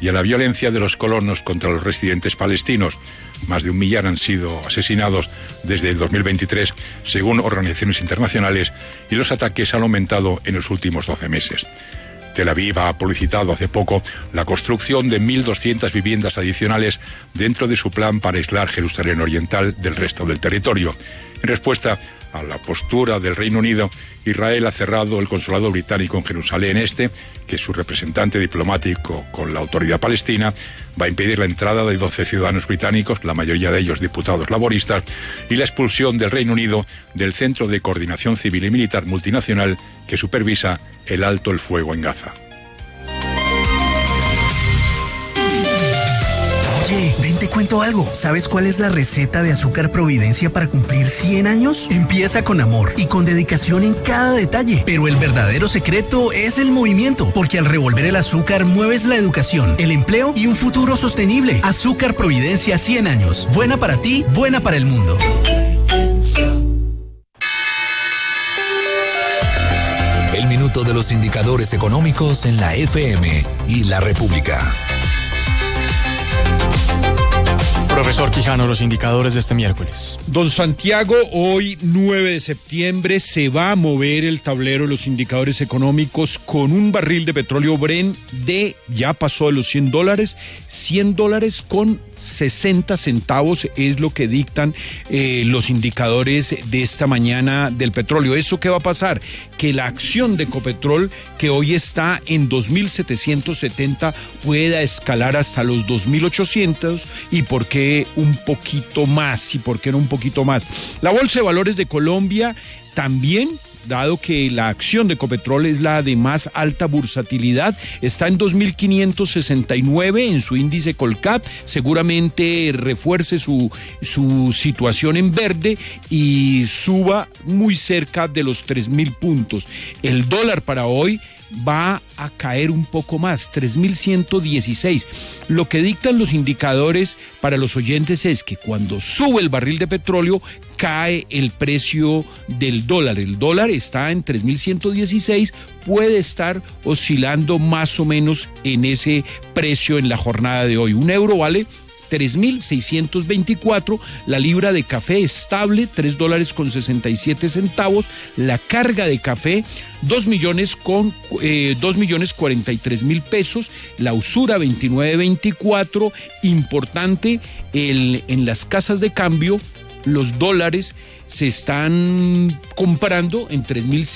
y a la violencia de los colonos contra los residentes palestinos. Más de 1 millar han sido asesinados desde el 2023, según organizaciones internacionales, y los ataques han aumentado en los últimos 12 meses. Tel Aviv ha publicitado hace poco la construcción de 1.200 viviendas adicionales dentro de su plan para aislar Jerusalén Oriental del resto del territorio. En respuesta a la postura del Reino Unido, Israel ha cerrado el consulado británico en Jerusalén Este, que su representante diplomático con la autoridad palestina va a impedir la entrada de 12 ciudadanos británicos, la mayoría de ellos diputados laboristas, y la expulsión del Reino Unido del Centro de Coordinación Civil y Militar Multinacional que supervisa el alto el fuego en Gaza. Oye, ven, te cuento algo. ¿Sabes cuál es la receta de Azúcar Providencia para cumplir 100 años? Empieza con amor y con dedicación en cada detalle. Pero el verdadero secreto es el movimiento, porque al revolver el azúcar mueves la educación, el empleo y un futuro sostenible. Azúcar Providencia 100 años. Buena para ti, buena para el mundo. El minuto de los indicadores económicos en la FM y la República. Profesor Quijano, los indicadores de este miércoles. Don Santiago, hoy 9 de septiembre se va a mover el tablero de los indicadores económicos con un barril de petróleo Brent ya pasó de los $100, $100 con 60 centavos es lo que dictan los indicadores de esta mañana del petróleo. ¿Eso qué va a pasar? Que la acción de Ecopetrol, que hoy está en 2.770, pueda escalar hasta los 2.800 y por qué un poquito más y por qué no un poquito más. La Bolsa de Valores de Colombia también, dado que la acción de Ecopetrol es la de más alta bursatilidad, está en 2.569 en su índice Colcap, seguramente refuerce su situación en verde y suba muy cerca de los 3.000 puntos. El dólar para hoy va a caer un poco más, 3.116. Lo que dictan los indicadores para los oyentes es que cuando sube el barril de petróleo, cae el precio del dólar. El dólar está en 3.116, puede estar oscilando más o menos en ese precio en la jornada de hoy. Un euro vale 3.624, la libra de café estable, $3.67, la carga de café, 2.043.000 pesos, la usura 29.24, importante, en las casas de cambio, los dólares se están comprando en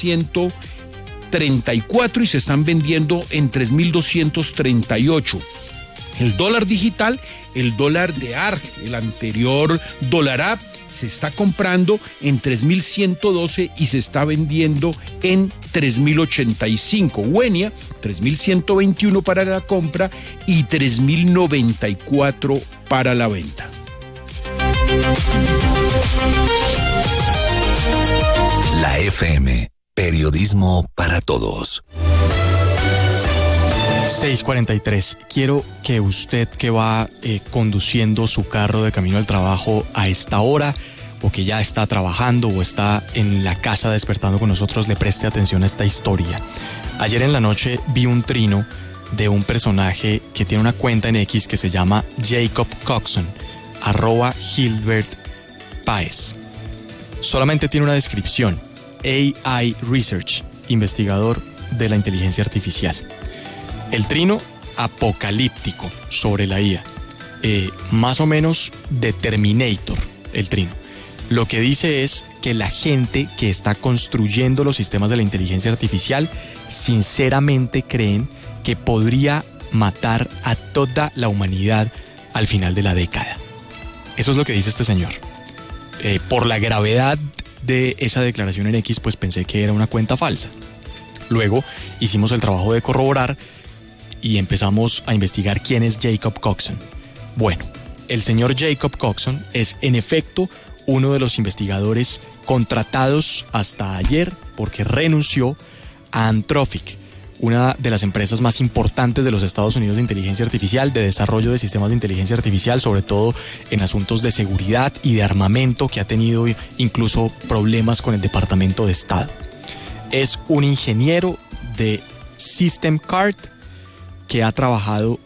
3.134 y se están vendiendo en 3.238. El dólar digital, el dólar de ARG, el anterior dólar app, se está comprando en 3.112 y se está vendiendo en 3.085. Wenia, 3.121 para la compra y 3.094 para la venta. La FM, periodismo para todos. 6:43. Quiero que usted que va conduciendo su carro de camino al trabajo a esta hora, o que ya está trabajando o está en la casa despertando con nosotros, le preste atención a esta historia. Ayer en la noche vi un trino de un personaje que tiene una cuenta en X que se llama Jacob Coxon, @Gilbert Páez. Solamente tiene una descripción: AI Research, investigador de la inteligencia artificial. El trino apocalíptico sobre la IA, más o menos de Terminator, el trino. Lo que dice es que la gente que está construyendo los sistemas de la inteligencia artificial sinceramente creen que podría matar a toda la humanidad al final de la década. Eso es lo que dice este señor. Por la gravedad de esa declaración en X, pues pensé que era una cuenta falsa. Luego hicimos el trabajo de corroborar y empezamos a investigar quién es Jacob Coxon. Bueno, el señor Jacob Coxon es en efecto uno de los investigadores contratados hasta ayer porque renunció a Anthropic, una de las empresas más importantes de los Estados Unidos de inteligencia artificial, de desarrollo de sistemas de inteligencia artificial, sobre todo en asuntos de seguridad y de armamento, que ha tenido incluso problemas con el Departamento de Estado. Es un ingeniero de System Card que ha trabajado